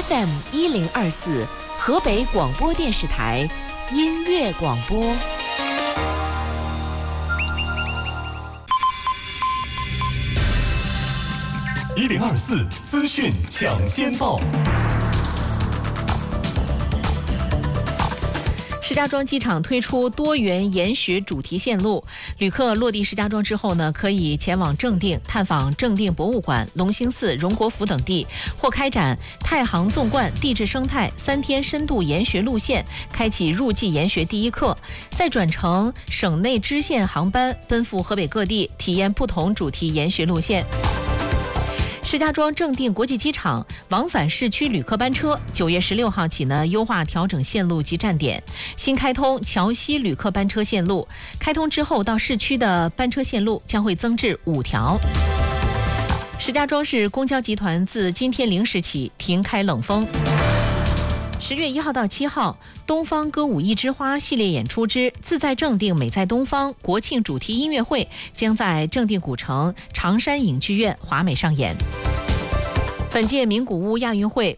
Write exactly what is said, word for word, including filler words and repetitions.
F M 一零二四，河北广播电视台音乐广播。 一零二四资讯抢先报。 石家庄机场推出多元研学主题线路，旅客落地石家庄之后呢，可以前往正定探访正定博物馆、隆兴寺、荣国府等地，或开展太行纵贯地质生态三天深度研学路线，开启入季研学第一课，再转乘省内支线航班奔赴河北各地，体验不同主题研学路线。石家庄正定国际机场往返市区旅客班车九月十六号起呢，优化调整线路及站点，新开通桥西旅客班车线路。开通之后，到市区的班车线路将会增至五条。石家庄市公交集团自今天零时起停开冷风。十月一号到七号，东方歌舞一枝花系列演出之自在正定美在东方国庆主题音乐会将在正定古城长山影剧院华美上演。本届名古屋亚运会